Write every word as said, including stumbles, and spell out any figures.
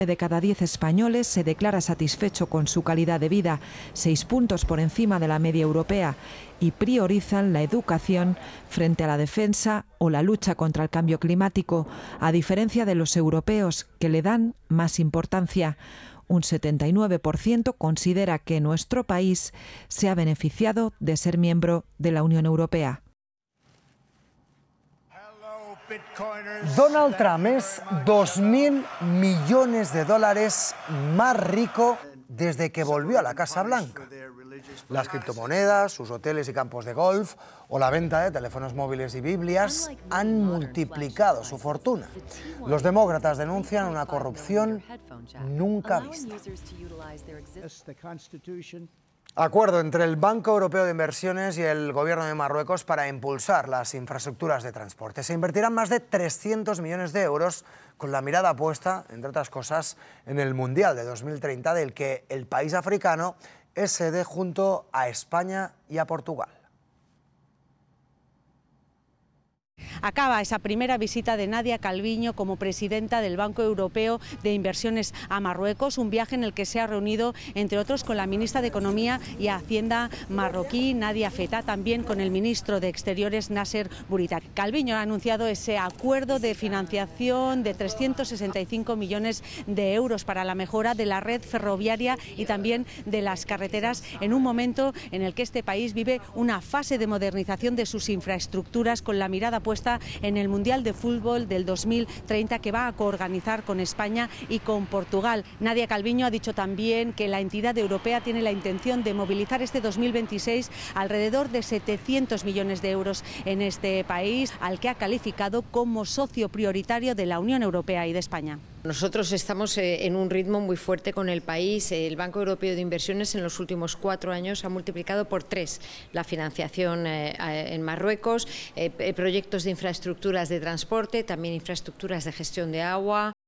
De cada diez españoles se declara satisfecho con su calidad de vida, seis puntos por encima de la media europea, y priorizan la educación frente a la defensa o la lucha contra el cambio climático, a diferencia de los europeos, que le dan más importancia. Un setenta y nueve por ciento considera que nuestro país se ha beneficiado de ser miembro de la Unión Europea. Donald Trump es dos mil millones de dólares más rico desde que volvió a la Casa Blanca. Las criptomonedas, sus hoteles y campos de golf o la venta de teléfonos móviles y Biblias han multiplicado su fortuna. Los demócratas denuncian una corrupción nunca vista. Acuerdo entre el Banco Europeo de Inversiones y el Gobierno de Marruecos para impulsar las infraestructuras de transporte. Se invertirán más de trescientos millones de euros con la mirada puesta, entre otras cosas, en el Mundial de dos mil treinta, del que el país africano es sede junto a España y a Portugal. Acaba esa primera visita de Nadia Calviño como presidenta del Banco Europeo de Inversiones a Marruecos, un viaje en el que se ha reunido, entre otros, con la ministra de Economía y Hacienda marroquí, Nadia Feta, también con el ministro de Exteriores, Nasser Bourita. Calviño ha anunciado ese acuerdo de financiación de trescientos sesenta y cinco millones de euros para la mejora de la red ferroviaria y también de las carreteras, en un momento en el que este país vive una fase de modernización de sus infraestructuras, con la mirada puesta en el Mundial de Fútbol del dos mil treinta, que va a coorganizar con España y con Portugal. Nadia Calviño ha dicho también que la entidad europea tiene la intención de movilizar este dos mil veintiséis alrededor de setecientos millones de euros en este país, al que ha calificado como socio prioritario de la Unión Europea y de España. Nosotros estamos en un ritmo muy fuerte con el país. El Banco Europeo de Inversiones en los últimos cuatro años ha multiplicado por tres la financiación en Marruecos, proyectos de infraestructuras de transporte, también infraestructuras de gestión de agua.